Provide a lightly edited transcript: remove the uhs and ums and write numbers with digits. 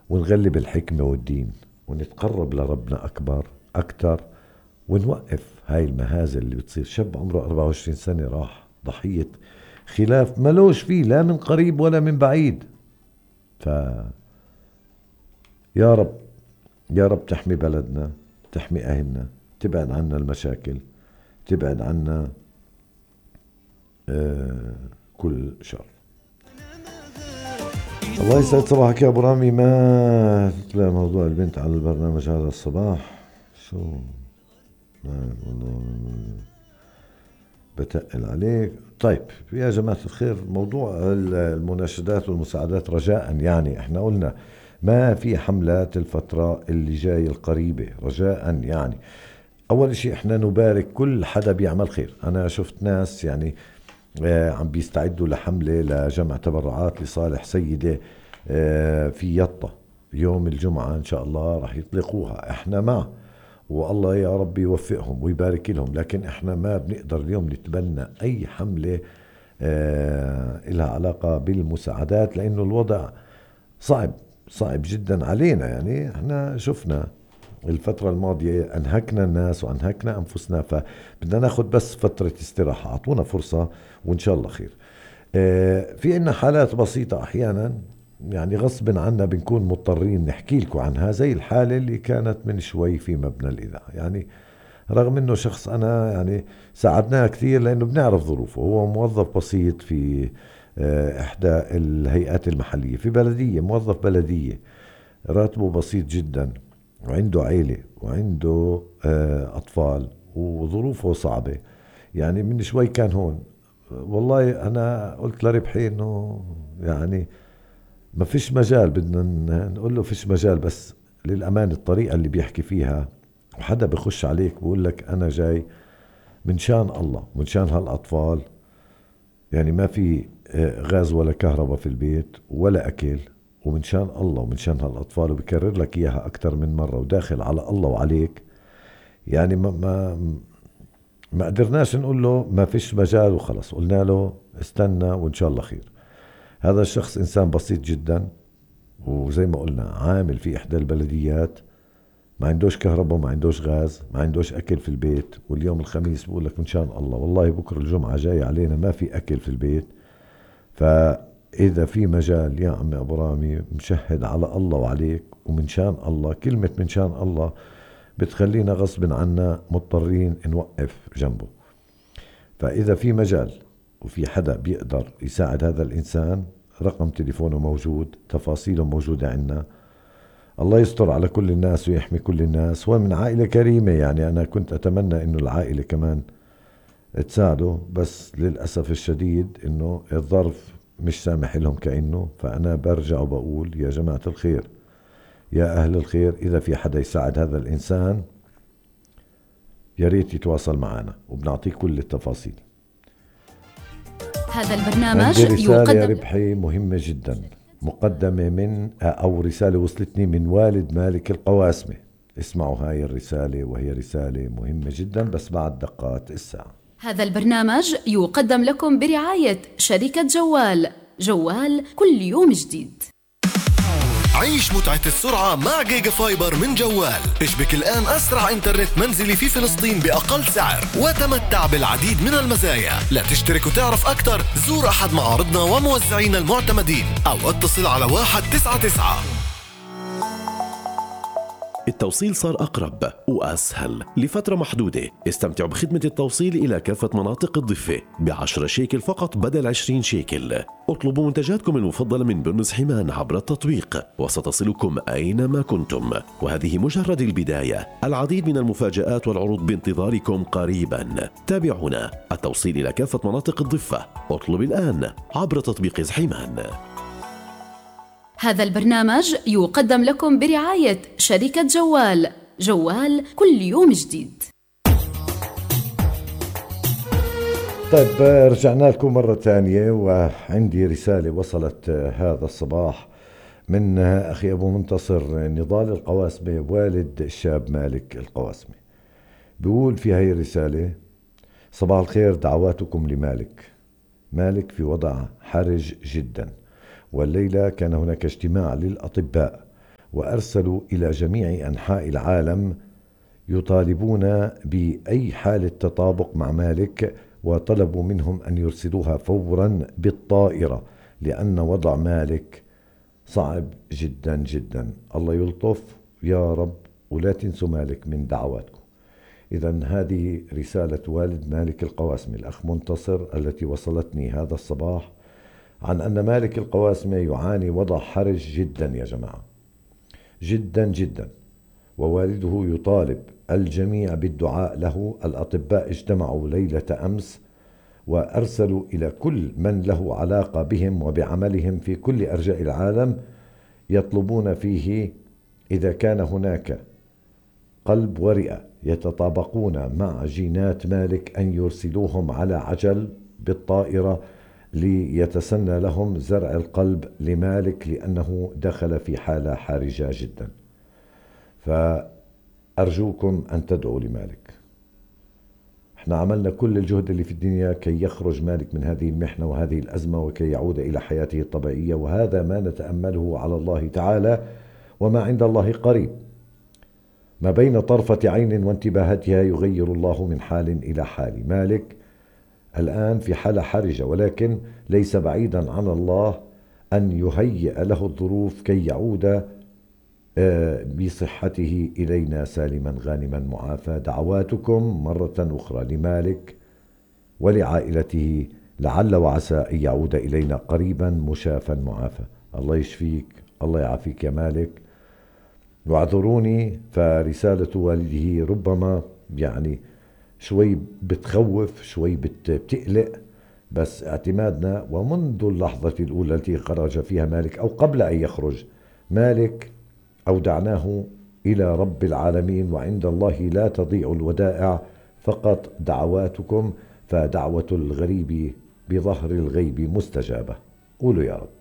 ونغلب الحكمة والدين ونتقرب لربنا أكتر، ونوقف هاي المهازل اللي بتصير. شاب عمره 24 سنة راح ضحية خلاف ملوش فيه لا من قريب ولا من بعيد. فيا رب، يا رب تحمي بلدنا، تحمي أهلنا، تبعد عنا المشاكل، تبعد عنا كل شر. الله يسعد صباحك يا أبو رامي. ما طلع موضوع البنت على البرنامج هذا الصباح؟ شو والله بتقل عليك. طيب يا جماعة الخير، موضوع المناشدات والمساعدات رجاء، يعني احنا قلنا ما في حملات الفترة اللي جاي القريبة رجاء. يعني أول شيء احنا نبارك كل حدا بيعمل خير. أنا شفت ناس يعني عم بيستعدوا لحملة لجمع تبرعات لصالح سيدة في يطة يوم الجمعة إن شاء الله رح يطلقوها. احنا معه، والله يا رب يوفقهم ويبارك لهم، لكن احنا ما بنقدر اليوم نتبنى اي حملة لها علاقة بالمساعدات، لانه الوضع صعب جدا علينا. يعني احنا شفنا الفترة الماضية انهكنا الناس وانهكنا انفسنا، فبدنا ناخد بس فترة استراحة، اعطونا فرصة وان شاء الله خير. في عنا حالات بسيطة احيانا يعني غصب عنا بنكون مضطرين نحكي لكم عنها، زي الحالة اللي كانت من شوي في مبنى الإذاعة. يعني رغم انه شخص انا يعني ساعدناه كثير لانه بنعرف ظروفه، هو موظف بسيط في احدى الهيئات المحلية في بلدية، موظف بلدية، راتبه بسيط جدا، وعنده عيلة وعنده اطفال وظروفه صعبة. يعني من شوي كان هون، والله انا قلت لربحي انه يعني ما فيش مجال، بدنا نقول له فيش مجال، بس للأمان الطريقة اللي بيحكي فيها وحدا بخش عليك بقول لك أنا جاي من شان الله ومن شان هالأطفال، يعني ما في غاز ولا كهرباء في البيت ولا أكل، ومن شان الله ومن شان هالأطفال، وبكرر لك إياها أكتر من مرة وداخل على الله وعليك. يعني ما قدرناش نقول له ما فيش مجال وخلص، قلنا له استنى وإن شاء الله خير. هذا الشخص إنسان بسيط جدا، وزي ما قلنا عامل في إحدى البلديات، ما عندوش كهرباء، ما عندوش غاز، ما عندوش أكل في البيت، واليوم الخميس بقول لك إن شاء الله والله بكرة الجمعة جاي علينا ما في أكل في البيت. فإذا في مجال يا عمي أبو رامي، مشهد على الله وعليك ومن شان الله، كلمة من شان الله بتخلينا غصب عنا مضطرين نوقف جنبه. فإذا في مجال وفي حدا بيقدر يساعد هذا الإنسان، رقم تليفونه موجود، تفاصيله موجودة عندنا. الله يستر على كل الناس ويحمي كل الناس، هو من عائلة كريمة. يعني أنا كنت أتمنى إنه العائلة كمان تساعده، بس للأسف الشديد إنه الظرف مش سامح لهم كأنه. فأنا برجع وبقول يا جماعة الخير، يا أهل الخير، إذا في حدا يساعد هذا الإنسان يا ريت يتواصل معنا وبنعطيه كل التفاصيل. هذا البرنامج عندي رسالة يا يقدم ربحي مهمة جدا، مقدمة من أو رسالة وصلتني من والد مالك القواسمة. اسمعوا هاي الرسالة، وهي رسالة مهمة جدا، بس بعد دقات الساعة. هذا البرنامج يقدم لكم برعاية شركة جوال كل يوم جديد. عيش متعة السرعة مع جيجا فايبر من جوال. اشبك الآن أسرع إنترنت منزلي في فلسطين بأقل سعر وتمتع بالعديد من المزايا. لا تشترك وتعرف أكتر، زور أحد معارضنا وموزعينا المعتمدين أو اتصل على 199. التوصيل صار أقرب وأسهل لفترة محدودة. استمتعوا بخدمة التوصيل إلى كافة مناطق الضفة ب10 شيكل فقط بدل 20 شيكل. اطلبوا منتجاتكم المفضلة من بنز حمان عبر التطبيق وستصلكم أينما كنتم. وهذه مجرد البداية، العديد من المفاجآت والعروض بانتظاركم قريبا. تابعونا. التوصيل إلى كافة مناطق الضفة، اطلب الآن عبر تطبيق حمان. هذا البرنامج يقدم لكم برعاية شركة جوال كل يوم جديد. طيب رجعنا لكم مرة ثانية، وعندي رسالة وصلت هذا الصباح من أخي أبو منتصر نضال القواسمة، والد الشاب مالك القواسمة. بيقول في هاي الرسالة: صباح الخير، دعواتكم لمالك. مالك في وضع حرج جدا، والليلة كان هناك اجتماع للأطباء، وأرسلوا إلى جميع أنحاء العالم يطالبون بأي حالة تطابق مع مالك، وطلبوا منهم أن يرسلوها فورا بالطائرة، لأن وضع مالك صعب جدا جدا. الله يلطف يا رب، ولا تنسوا مالك من دعواتكم. إذن هذه رسالة والد مالك القواسمي الأخ منتصر التي وصلتني هذا الصباح عن أن مالك القواسمي يعاني وضع حرج جدا يا جماعة، جدا جدا، ووالده يطالب الجميع بالدعاء له. الأطباء اجتمعوا ليلة أمس وأرسلوا إلى كل من له علاقة بهم وبعملهم في كل أرجاء العالم، يطلبون فيه إذا كان هناك قلب ورئة يتطابقون مع جينات مالك أن يرسلوهم على عجل بالطائرة ليتسنى لهم زرع القلب لمالك، لأنه دخل في حالة حرجة جدا. فأرجوكم أن تدعوا لمالك. احنا عملنا كل الجهد اللي في الدنيا كي يخرج مالك من هذه المحنة وهذه الأزمة وكي يعود إلى حياته الطبيعية، وهذا ما نتأمله على الله تعالى، وما عند الله قريب. ما بين طرفة عين وانتباهتها يغير الله من حال إلى حال. مالك الآن في حالة حرجة، ولكن ليس بعيدا عن الله أن يهيئ له الظروف كي يعود بصحته إلينا سالما غانما معافى. دعواتكم مرة أخرى لمالك ولعائلته، لعل وعسى أن يعود إلينا قريبا مشافا معافى. الله يشفيك، الله يعافيك يا مالك. واعذروني، فرسالة والده ربما يعني شوي بتخوف، شوي بتقلق، بس اعتمادنا ومنذ اللحظة الأولى التي خرج فيها مالك أو قبل أن يخرج مالك أودعناه إلى رب العالمين، وعند الله لا تضيع الودائع، فقط دعواتكم، فدعوة الغريب بظهر الغيب مستجابة. قولوا يا رب.